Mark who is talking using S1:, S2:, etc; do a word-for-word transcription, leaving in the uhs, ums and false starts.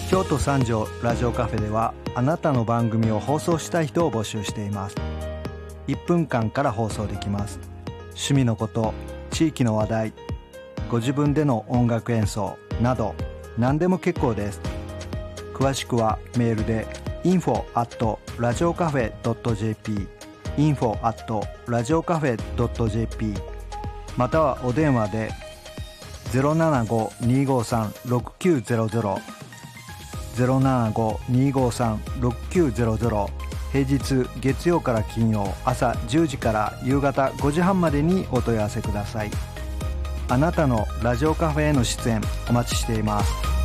S1: 京都三条ラジオカフェではあなたの番組を放送したい人を募集しています。いっぷんかんから放送できます。趣味のこと、地域の話題、ご自分での音楽演奏など何でも結構です。詳しくはメールで インフォ アット ラジオカフェ ドット ジェーピー インフォ アット ラジオカフェ ドット ジェーピー またはお電話で ゼロななご にーごーさん ろくきゅうゼロゼロ ゼロななご にーごーさん ろくきゅうゼロゼロ、平日月曜から金曜朝じゅうじから夕方ごじはんまでにお問い合わせください。あなたのラジオカフェへの出演お待ちしています。